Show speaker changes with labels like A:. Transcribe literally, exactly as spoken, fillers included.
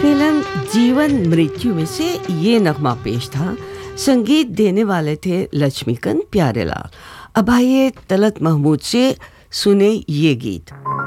A: Film जीवन मृत्यु में से ये नगमा पेश था। संगीत देने वाले थे लक्ष्मीकांत प्यारेलाल। अब आइए तलत महमूद से सुने ये गीत।